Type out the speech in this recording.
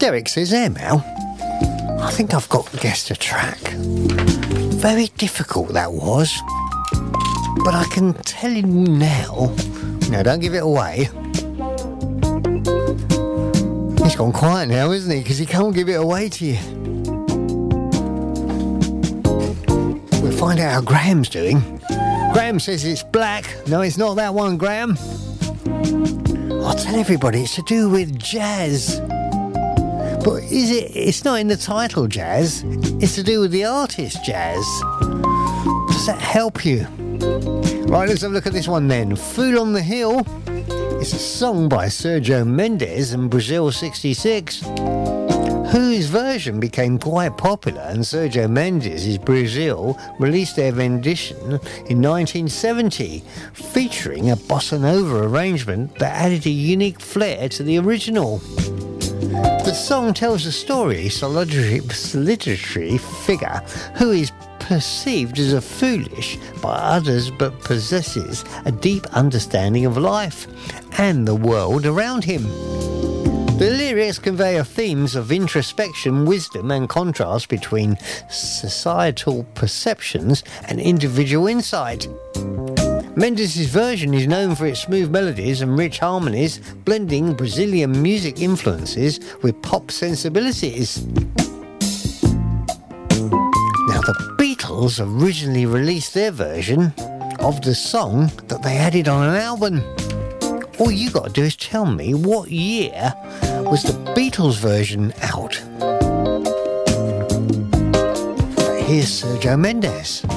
Derek says, "Hey, Mel, I think I've guessed a track. Very difficult that was. But I can tell you now." No, don't give it away. He's gone quiet now, isn't he? Because he can't give it away to you. We'll find out how Graham's doing. Graham says it's black. No, it's not that one, Graham. I'll tell everybody it's to do with jazz. But is it? It's not in the title, jazz. It's to do with the artist, jazz. Does that help you? Right, let's have a look at this one then. Fool on the Hill. It's a song by Sergio Mendes and Brazil 66, whose version became quite popular, and Sergio Mendes' Brazil released their rendition in 1970, featuring a bossa nova arrangement that added a unique flair to the original. The song tells the story of a solitary figure who is perceived as a foolish by others but possesses a deep understanding of life and the world around him. The lyrics convey themes of introspection, wisdom and contrast between societal perceptions and individual insight. Mendes' version is known for its smooth melodies and rich harmonies, blending Brazilian music influences with pop sensibilities. Now, the Beatles originally released their version of the song that they added on an album. All you got to do is tell me what year was the Beatles version out. But here's Sergio Mendes.